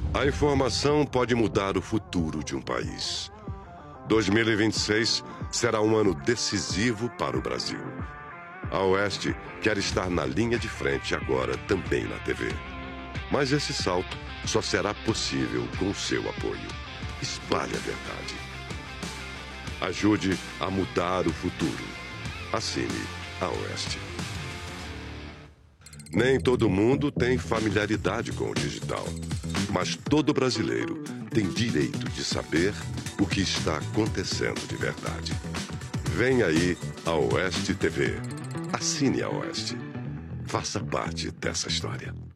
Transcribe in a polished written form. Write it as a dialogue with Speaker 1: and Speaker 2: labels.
Speaker 1: A informação pode mudar o futuro de um país. 2026 será um ano decisivo para o Brasil. A Oeste quer estar na linha de frente agora também na TV. Mas esse salto só será possível com o seu apoio. Espalhe a verdade. Ajude a mudar o futuro. Assine a Oeste. Nem todo mundo tem familiaridade com o digital, mas todo brasileiro tem direito de saber o que está acontecendo de verdade. Vem aí a Oeste TV. Assine a Oeste. Faça parte dessa história.